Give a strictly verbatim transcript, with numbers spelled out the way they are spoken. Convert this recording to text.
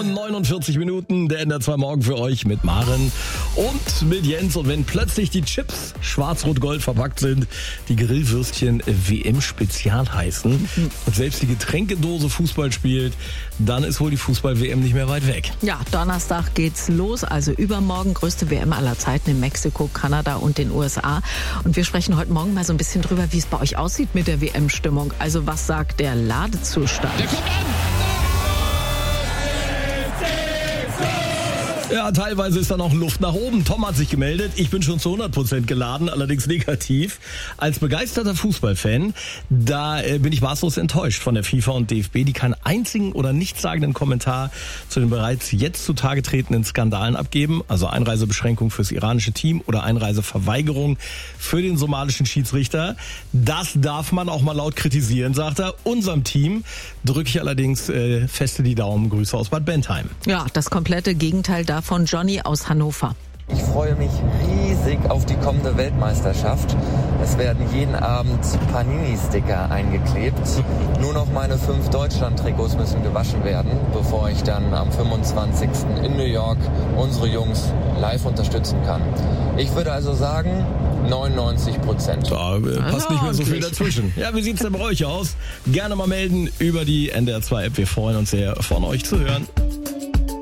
und neunundvierzig Minuten, der N D R zwei Morgen für euch mit Maren und mit Jens. Und wenn plötzlich die Chips schwarz-rot-gold verpackt sind, die Grillwürstchen W M-Spezial heißen und selbst die Getränkedose Fußball spielt, dann ist wohl die Fußball-W M nicht mehr weit weg. Ja, Donnerstag geht's los, also übermorgen größte W M aller Zeiten in Mexiko, Kanada und den U S A. Und wir sprechen heute Morgen mal so ein bisschen drüber, wie es bei euch aussieht mit der W M-Stimmung. Also was sagt der Ladezustand? Der kommt an! Ja, teilweise ist da noch Luft nach oben. Tom hat sich gemeldet. Ich bin schon zu hundert Prozent geladen, allerdings negativ. Als begeisterter Fußballfan, da äh, bin ich maßlos enttäuscht von der FIFA und D F B, die keinen einzigen oder nichtssagenden Kommentar zu den bereits jetzt zutage tretenden Skandalen abgeben. Also Einreisebeschränkung fürs iranische Team oder Einreiseverweigerung für den somalischen Schiedsrichter. Das darf man auch mal laut kritisieren, sagt er. Unserem Team drücke ich allerdings äh, feste die Daumen. Grüße aus Bad Bentheim. Ja, das komplette Gegenteil davon. Von Johnny aus Hannover. Ich freue mich riesig auf die kommende Weltmeisterschaft. Es werden jeden Abend Panini-Sticker eingeklebt. Nur noch meine fünf Deutschland-Trikots müssen gewaschen werden, bevor ich dann am fünfundzwanzigsten in New York unsere Jungs live unterstützen kann. Ich würde also sagen, neunundneunzig Prozent. Da äh, passt nicht mehr so viel dazwischen. Ja, wie sieht's denn bei euch aus? Gerne mal melden über die N D R zwei App. Wir freuen uns sehr, von euch zu hören.